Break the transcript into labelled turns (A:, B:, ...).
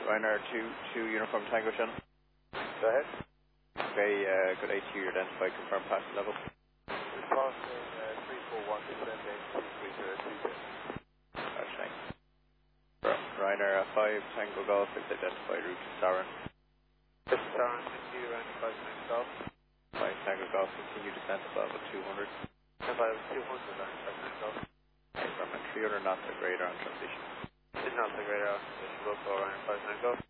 A: Ryanair 2 Uniform Tango Channel.
B: Go ahead.
A: Okay, good day to you, identify, confirm passenger level.
B: Passing 341, descending 23026.
A: Okay. Ryanair 5 Tango Golf is identified route to Saran.
B: This is Saran, continue around 5 Tango Golf.
A: 5 Tango Golf, continue descent to level 200.
B: And by 200 around 5 Tango Golf.
A: Confirm 300 knots of radar on transition.
B: It's not the greater transition, we'll go around 5 Tango Golf.